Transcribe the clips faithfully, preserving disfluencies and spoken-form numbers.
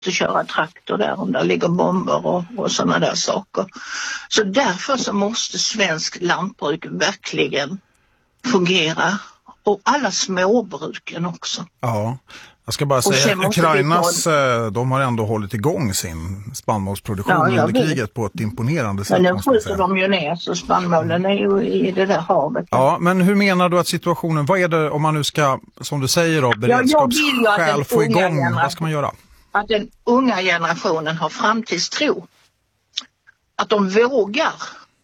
att köra traktor där om där ligger bomber och, och sådana där saker. Så därför så måste svensk lantbruk verkligen fungera. Och alla småbruken också. Ja, jag ska bara säga att Ukrainas, ta... de har ändå hållit igång sin spannmålsproduktion ja, under kriget på ett imponerande sätt. Men nu skjuter de ju ner, så spannmålen är ju i det där havet. Ja, men hur menar du att situationen, vad är det om man nu ska, som du säger då, beredskapsskäl få igång, vad ska man göra? Att den unga generationen har framtidstro. Att de vågar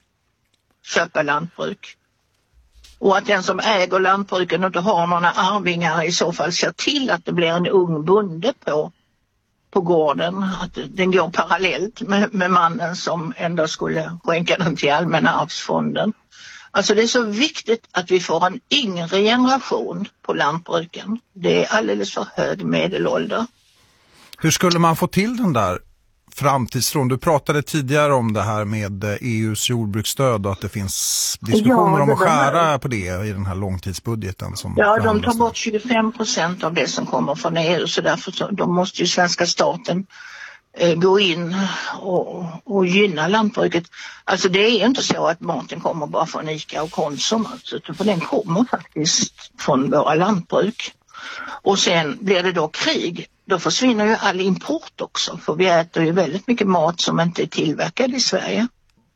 köpa lantbruk. Och att den som äger lantbruken och inte har några arvingar i så fall ser till att det blir en ung bonde på, på gården. Att den går parallellt med, med mannen som ändå skulle skänka den till allmänna arvsfonden. Alltså det är så viktigt att vi får en yngre generation på lantbruken. Det är alldeles för hög medelålder. Hur skulle man få till den där framtidstron? Du pratade tidigare om det här med E U:s jordbruksstöd och att det finns diskussioner ja, det om att skära här på det i den här långtidsbudgeten. Som ja, de tar bort tjugofem procent av det som kommer från E U, så därför så, de måste ju svenska staten eh, gå in och, och gynna lantbruket. Alltså det är inte så att maten kommer bara från ICA och Konsum, alltså, för den kommer faktiskt från våra lantbruk. Och sen blir det då krig. Då försvinner ju all import också, för vi äter ju väldigt mycket mat som inte är tillverkad i Sverige.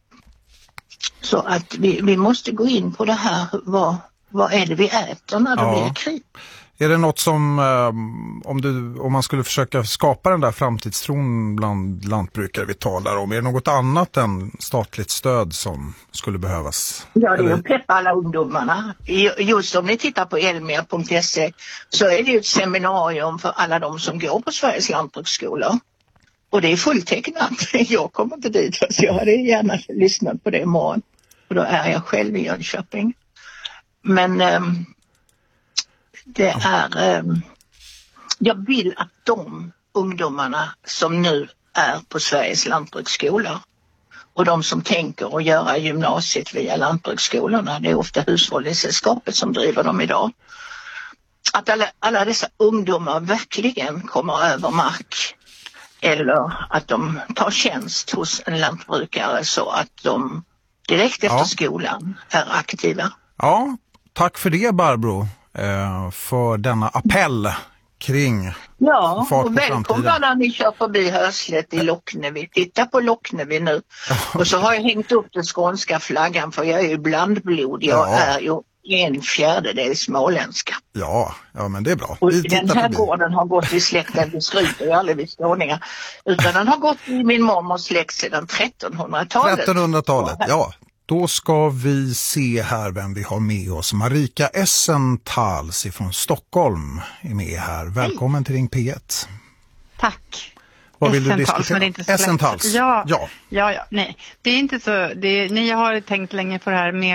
Så att vi, vi måste gå in på det här, vad, vad är det vi äter när det ja. blir krig? Är det något som, om, du, om man skulle försöka skapa den där framtidstron bland lantbrukare vi talar om, är det något annat än statligt stöd som skulle behövas? Ja, det är att peppa alla ungdomarna. Just om ni tittar på elmer punkt se så är det ju ett seminarium för alla de som går på Sveriges lantbruksskolor. Och det är fulltecknat. Jag kommer inte dit, så jag hade gärna lyssnat på det imorgon. Och då är jag själv i Jönköping. Men... Um, Det är, eh, jag vill att de ungdomarna som nu är på Sveriges lantbruksskolor och de som tänker att göra gymnasiet via lantbruksskolorna, det är ofta Hushållningssällskapet som driver dem idag, att alla, alla dessa ungdomar verkligen kommer över mark eller att de tar tjänst hos en lantbrukare så att de direkt efter ja. skolan är aktiva. Ja, tack för det Barbro. För denna appell kring ja, fart på och välkomna när ni kör förbi Hörslet i Locknevi. Titta på Locknevi nu. Och så har jag hängt upp den skånska flaggan, för jag är ju blandblod. Jag ja. är ju en fjärdedel småländska. Ja, ja, men det är bra. Och den här förbi. gården har gått i släkten, vi skryter ju aldrig vid skåningar. Utan den har gått i min mormors släkt sedan trettonhundratalet. trettonhundratalet, ja. Då ska vi se här vem vi har med oss. Marika Essentals från Stockholm är med här. Välkommen Hej. till Ring P ett. Tack. Vad vill du diskutera? Men det är inte så Essentals. Ja, ja. Ja, ja, nej. Det är inte så. Det är, ni har tänkt länge på det här med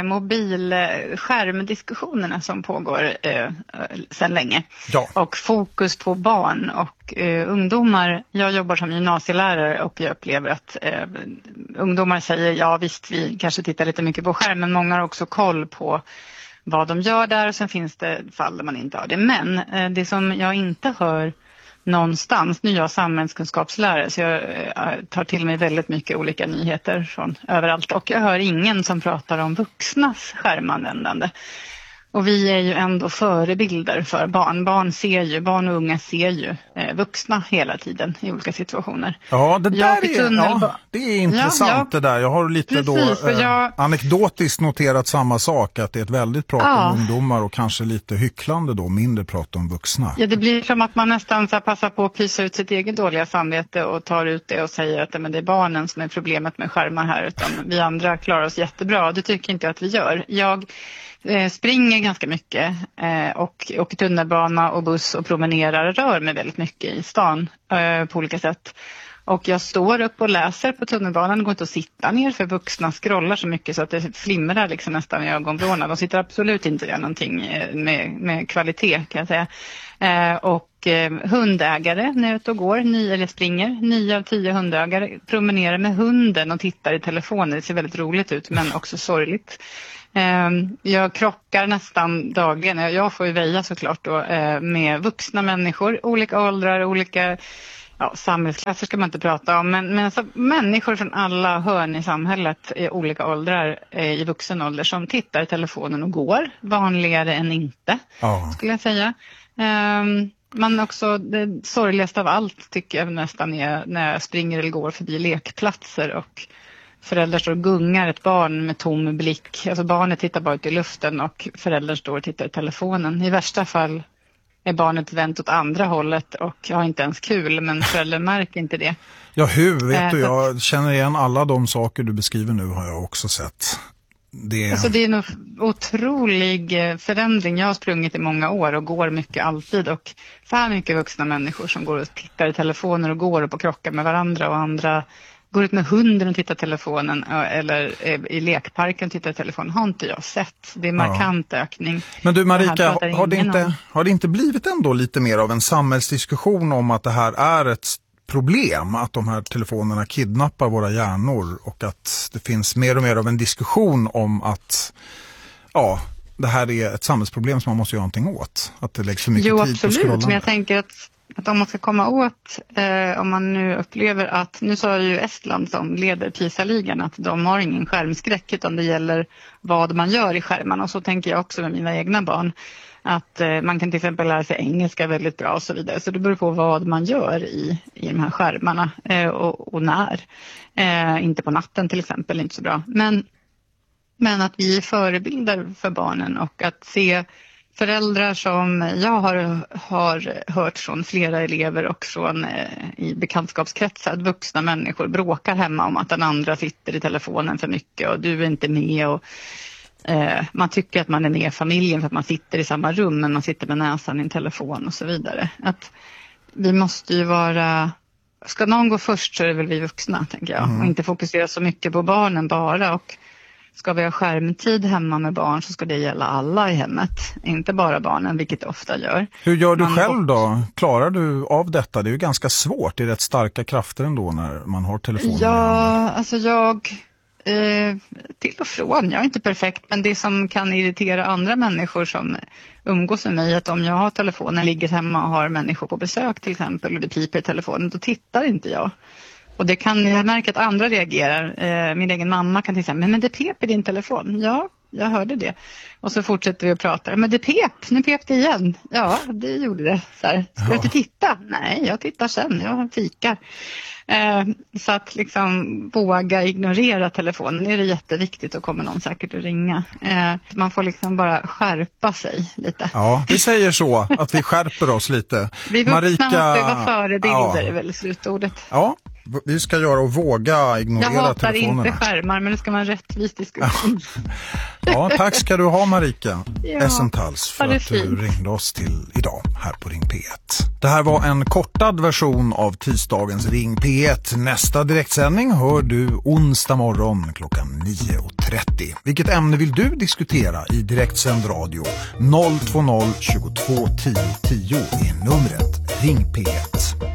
mobilskärmdiskussionerna som pågår eh, sedan länge. Ja. Och fokus på barn och eh, ungdomar. Jag jobbar som gymnasielärare och jag upplever att eh, ungdomar säger ja visst, vi kanske tittar lite mycket på skärm, men många har också koll på vad de gör där, och sen finns det fall där man inte har det. Men eh, det som jag inte hör någonstans, nu är jag samhällskunskapslärare så jag tar till mig väldigt mycket olika nyheter från överallt, och jag hör ingen som pratar om vuxnas skärmanvändande. Och vi är ju ändå förebilder för barn. Barn ser ju, barn och unga ser ju eh, vuxna hela tiden i olika situationer. Ja, det där är, tunnel... ja, det är intressant ja, ja. det där. Jag har lite Precis, då eh, jag... anekdotiskt noterat samma sak, att det är ett väldigt prat ja. om ungdomar och kanske lite hycklande då, mindre prat om vuxna. Ja, det blir som att man nästan så passar på att pysa ut sitt eget dåliga samvete och tar ut det och säger att men det är barnen som är problemet med skärmar här, utan vi andra klarar oss jättebra. Det tycker inte jag att vi gör. Jag springer ganska mycket eh, och åker tunnelbana och buss och promenerar, rör mig väldigt mycket i stan eh, på olika sätt. Och jag står upp och läser på tunnelbanan, går inte att sitta ner för vuxna scrollar så mycket så att det flimrar liksom nästan i ögonvrårna. De sitter absolut inte och gör någonting med, med kvalitet kan jag säga. Eh, och eh, hundägare när jag och går, ny, eller springer, nio av tio hundägare promenerar med hunden och tittar i telefonen. Det ser väldigt roligt ut men också sorgligt. Jag krockar nästan dagligen, jag får ju väja såklart då, med vuxna människor, olika åldrar, olika ja, samhällsklasser ska man inte prata om, men, men alltså, människor från alla hörn i samhället i olika åldrar, eh, i vuxen ålder, som tittar i telefonen och går, vanligare än inte, ja. skulle jag säga. Um, man också, det sorgligaste av allt tycker jag nästan är när jag springer eller går förbi lekplatser och föräldrar står och gungar ett barn med tom blick. Alltså barnet tittar bara ut i luften och föräldrar står och tittar i telefonen. I värsta fall är barnet vänt åt andra hållet och har inte ens kul, men föräldrar märker inte det. Ja, hur vet du? Jag känner igen alla de saker du beskriver nu, har jag också sett. Det, alltså det är en otrolig förändring. Jag har sprungit i många år och går mycket alltid, och så här mycket vuxna människor som går och tittar i telefoner och går upp och krockar med varandra, och andra går ut med hunden och tittar i telefonen eller i lekparken och tittar i telefonen, har inte jag sett. Det är markant ja. ökning. Men du Marika, har det, inte, har det inte blivit ändå lite mer av en samhällsdiskussion om att det här är ett problem, att de här telefonerna kidnappar våra hjärnor, och att det finns mer och mer av en diskussion om att ja, det här är ett samhällsproblem som man måste göra någonting åt, att det läggs för mycket jo, tid absolut, på scrollande. Men jag tänker att, att om man ska komma åt, eh, om man nu upplever att, nu sa ju Estland som leder PISA-ligan att de har ingen skärmskräck, utan det gäller vad man gör i skärmarna, och så tänker jag också med mina egna barn. Att eh, man kan till exempel lära sig engelska väldigt bra och så vidare. Så det beror på vad man gör i, i de här skärmarna eh, och, och när. Eh, inte på natten till exempel, inte så bra. Men, men att vi är förebilder för barnen, och att se föräldrar som jag har, har hört från flera elever och från eh, i bekantskapskretsar, att vuxna människor bråkar hemma om att den andra sitter i telefonen för mycket och du är inte med, och Eh, man tycker att man är med i familjen för att man sitter i samma rum, men man sitter med näsan i en telefon och så vidare. Att vi måste ju vara, ska någon gå först så är det väl vi vuxna, tänker jag. Mm. Och inte fokusera så mycket på barnen bara. Och ska vi ha skärmtid hemma med barn så ska det gälla alla i hemmet, inte bara barnen, vilket det ofta gör. Hur gör du man själv då? Klarar du av detta? Det är ju ganska svårt, det är rätt starka krafter ändå när man har telefonen. Ja, alltså jag... Eh, till och från, jag är inte perfekt, men det som kan irritera andra människor som umgås med mig, att om jag har telefonen, ligger hemma och har människor på besök till exempel och det piper i telefonen, då tittar inte jag. Och det kan, jag märker att andra reagerar. Eh, min egen mamma kan till exempel, men det pep i din telefon. Ja, jag hörde det. Och så fortsätter vi att prata. Men det pep, nu pep det igen. Ja, det gjorde det. Så här, ska ja. jag inte titta? Nej, jag tittar sen, jag fikar. Eh, så att liksom våga ignorera telefonen, är det jätteviktigt, och kommer någon säkert att ringa. Eh, man får liksom bara skärpa sig lite. Ja, vi säger så, att vi skärper oss lite. Vi vuxna Marika... måste vara förebilder, ja. är väl slutordet. Ja, vi ska göra och våga ignorera telefonerna. Jag hatar inte skärmar, men det ska vara en rättvis diskussion. Ja, tack ska du ha Marika ja, Essentals för att fint. du ringde oss till idag här på Ring P ett. Det här var en kortad version av tisdagens Ring P ett. Nästa direktsändning hör du onsdag morgon klockan nio och trettio. Vilket ämne vill du diskutera i direktsänd radio? noll två noll tjugotvå tio tio är numret. Ring P ett.